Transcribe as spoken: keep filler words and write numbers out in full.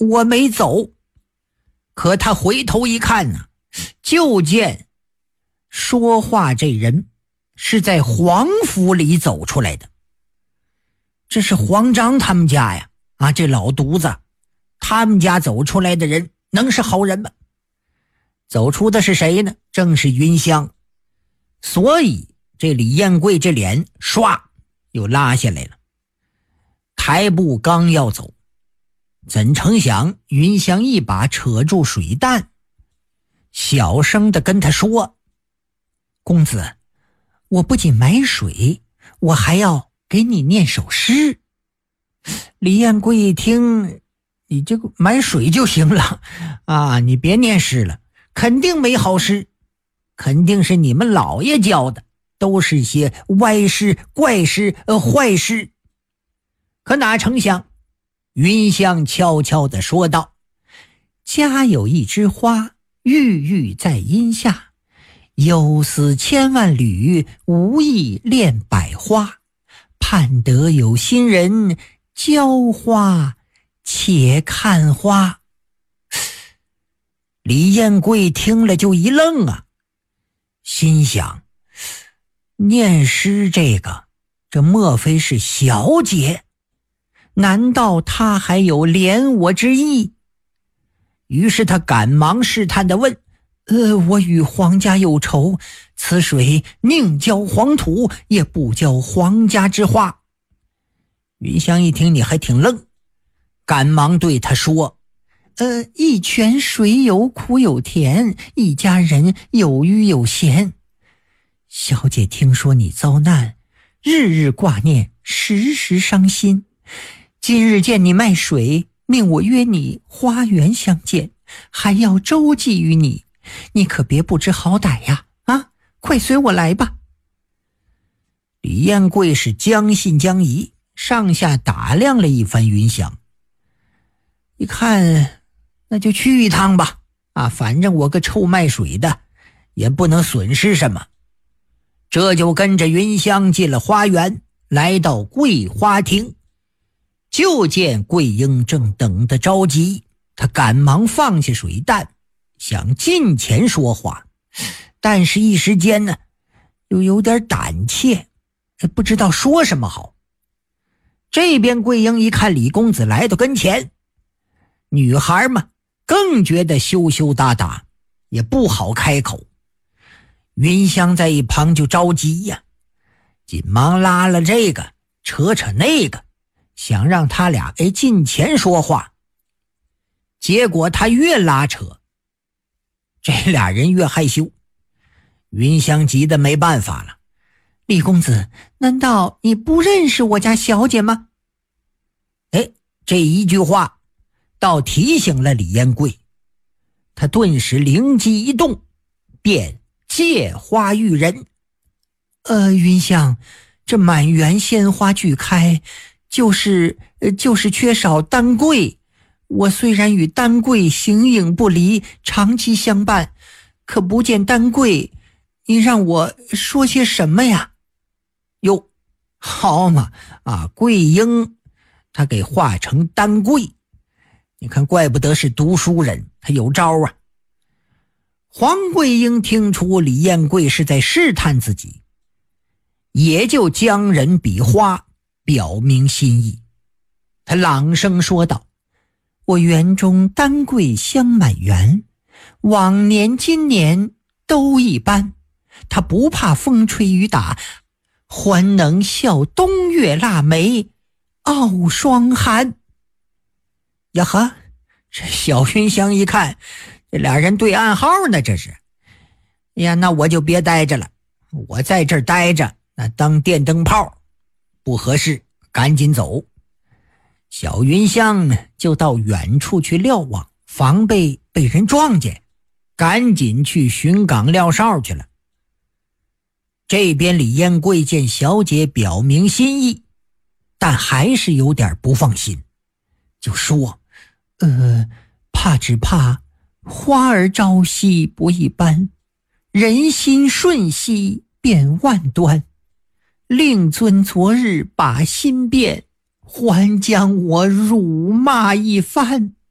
我没走。可他回头一看呢，就见说话这人是在黄府里走出来的。这是黄章他们家呀，啊，这老犊子，他们家走出来的人能是好人吗？走出的是谁呢？正是云香。所以这李彦贵这脸唰又拉下来了，抬步刚要走，怎成想云香一把扯住水弹，小声地跟他说：公子，我不仅买水，我还要给你念首诗。李彦贵一听，你这个买水就行了啊，你别念诗了，肯定没好诗，肯定是你们老爷教的，都是些歪诗怪诗呃坏诗。可哪成想云香悄悄地说道：家有一枝花，郁郁在阴下，有似千万缕，无意恋百花，盼得有心人，浇花且看花。李彦贵听了就一愣啊，心想，念诗这个，这莫非是小姐？难道他还有怜我之意？于是他赶忙试探地问：呃，我与皇家有仇，此水宁浇黄土，也不浇皇家之花。云香一听你还挺愣，赶忙对他说：呃，一泉水有苦有甜，一家人有余有闲。小姐听说你遭难，日日挂念，时时伤心。今日见你卖水，命我约你花园相见，还要周济于你，你可别不知好歹呀！啊，快随我来吧。李彦贵是将信将疑，上下打量了一番云香，一看那就去一趟吧，啊，反正我个臭卖水的也不能损失什么。这就跟着云香进了花园，来到桂花厅，就见桂英正等得着急，他赶忙放下水弹，想近前说话，但是一时间呢又有点胆怯，不知道说什么好。这边桂英一看李公子来到跟前，女孩嘛更觉得羞羞答答，也不好开口。云香在一旁就着急呀，紧忙拉了这个扯扯那个，想让他俩哎近前说话。结果他越拉扯，这俩人越害羞。云香急得没办法了：李公子，难道你不认识我家小姐吗？哎，这一句话倒提醒了李彦贵，他顿时灵机一动，便借花喻人：呃，云香，这满园鲜花俱开，就是呃就是缺少丹桂。我虽然与丹桂形影不离，长期相伴，可不见丹桂，你让我说些什么呀？哟，好嘛，啊，桂英他给画成丹桂，你看怪不得是读书人，他有招啊。黄桂英听出李彦贵是在试探自己，也就将人比花，表明心意。他朗声说道：我园中丹桂香满园，往年今年都一般，他不怕风吹雨打，还能笑冬月腊梅傲霜寒。呀呵，这小云香一看这俩人对暗号呢，这是。呀，那我就别待着了，我在这儿待着那当电灯泡不合适，赶紧走。小云香就到远处去瞭望，防备被人撞见，赶紧去巡岗撂哨去了。这边李彦贵见小姐表明心意，但还是有点不放心，就说：呃，怕只怕花儿朝夕不一般，人心瞬息变万端，令尊昨日把心变，还将我辱骂一番。